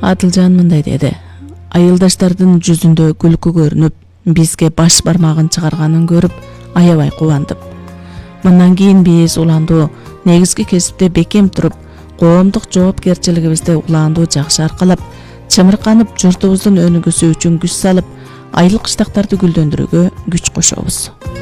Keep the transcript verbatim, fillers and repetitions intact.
Адылжан мындай деди: айылдаштардын жүзүндө күлкү көрүнүп, бизге баш бармагын чыгарганын көрүп, аябай кубандым. Мындан кийин биз уландуу негизги кесипте бекем туруп, коомдук жоопкерчилигибизди улаандуу жакшы аркалап, чымырканып, журтубуздун өнүгүүсү үчүн күч салып, айыл кыштактарды гүлдөндүрүүгө күч кошобуз.